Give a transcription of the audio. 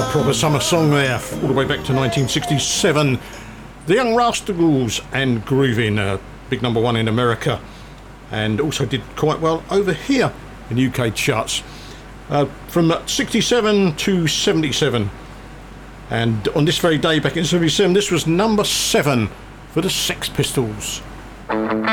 Proper summer song there, all the way back to 1967. The Young Rascals and Groovin', big number one in America, and also did quite well over here in UK charts. From 67 to 77. And on this very day back in 77, this was number 7 for the Sex Pistols.